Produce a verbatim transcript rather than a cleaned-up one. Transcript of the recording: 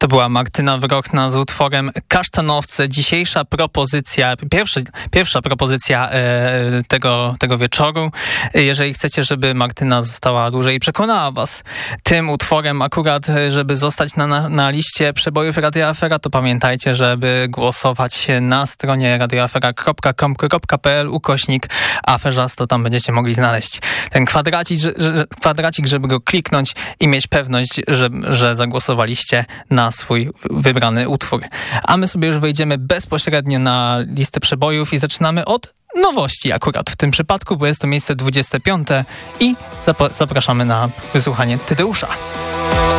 To była Martyna Wrochna z utworem Kasztanowce. Dzisiejsza propozycja, pierwsza, pierwsza propozycja e, tego, tego wieczoru. Jeżeli chcecie, żeby Martyna została dłużej i przekonała was tym utworem akurat, żeby zostać na, na, na liście przebojów Radia Afera, to pamiętajcie, żeby głosować na stronie radioafera kropka com kropka p l ukośnik aferzasto. Tam będziecie mogli znaleźć ten kwadracik, że, że, kwadracik, żeby go kliknąć i mieć pewność, że, że zagłosowaliście na swój wybrany utwór. A my sobie już wejdziemy bezpośrednio na listę przebojów i zaczynamy od nowości akurat w tym przypadku, bo jest to miejsce dwudzieste piąte i zap- zapraszamy na wysłuchanie Tydeusza.